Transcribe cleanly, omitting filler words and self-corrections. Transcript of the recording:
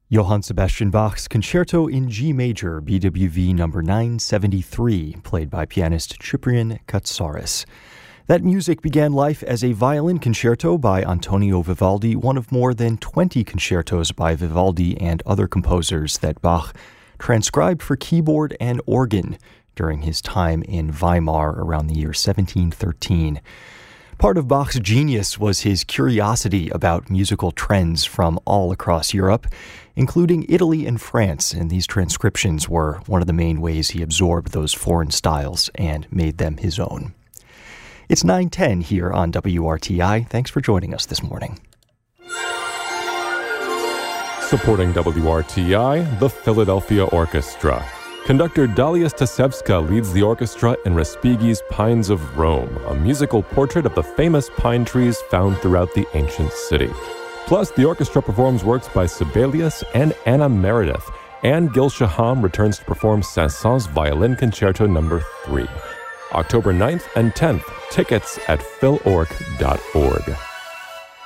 Johann Sebastian Bach's Concerto in G Major, BWV number 973, played by pianist Cyprian Katsaris. That music began life as a violin concerto by Antonio Vivaldi, one of more than 20 concertos by Vivaldi and other composers that Bach transcribed for keyboard and organ during his time in Weimar around the year 1713. Part of Bach's genius was his curiosity about musical trends from all across Europe, including Italy and France, and these transcriptions were one of the main ways he absorbed those foreign styles and made them his own. It's 9:10 here on WRTI. Thanks for joining us this morning. Supporting WRTI, the Philadelphia Orchestra. Conductor Dalia Stasevska leads the orchestra in Respighi's Pines of Rome, a musical portrait of the famous pine trees found throughout the ancient city. Plus, the orchestra performs works by Sibelius and Anna Meredith, and Gil Shaham returns to perform Saint-Saëns Violin Concerto No. 3. October 9th and 10th. Tickets at philorg.org.